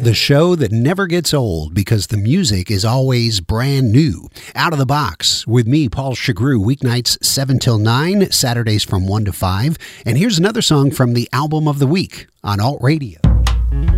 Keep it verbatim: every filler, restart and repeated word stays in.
The show that never gets old because the music is always brand new. Out of the Box with me, Paul Chagru, weeknights seven till nine, Saturdays from one to five. And here's another song from the album of the week on Alt Radio.